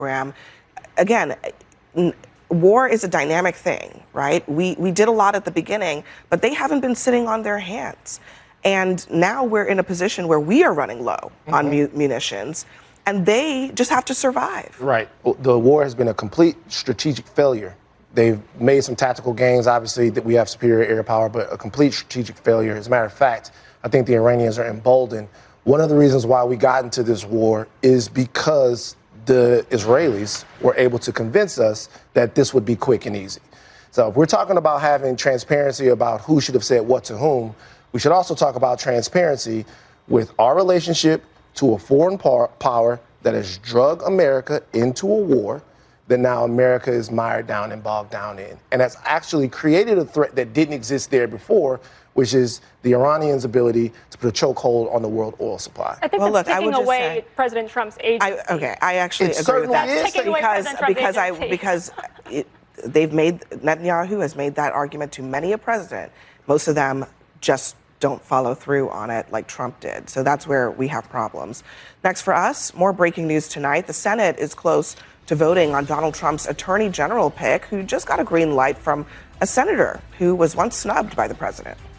program. Again, war is a dynamic thing, right? We did a lot at the beginning, but they haven't been sitting on their hands. And now we're in a position where we are running low on munitions, and they just have to survive. Right. The war has been a complete strategic failure. They've made some tactical gains, obviously, that we have superior air power, but a complete strategic failure. As a matter of fact, I think the Iranians are emboldened. One of the reasons why we got into this war is because the Israelis were able to convince us that this would be quick and easy. So if we're talking about having transparency about who should have said what to whom, we should also talk about transparency with our relationship to a foreign power that has drug America into a war that now America is mired down and bogged down in. And that's actually created a threat that didn't exist there before, which is the Iranians' ability to put a chokehold on the world oil supply. I think that's taking away President Trump's agency. I actually agree with that. That's taking away President Trump's agency. Because Netanyahu has made that argument to many a president. Most of them just don't follow through on it like Trump did. So that's where we have problems. Next for us, more breaking news tonight. The Senate is close to voting on Donald Trump's attorney general pick, who just got a green light from a senator who was once snubbed by the president.